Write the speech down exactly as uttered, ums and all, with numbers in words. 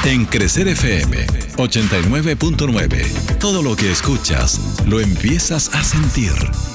En Crecer F M ochenta y nueve punto nueve, todo lo que escuchas lo empiezas a sentir.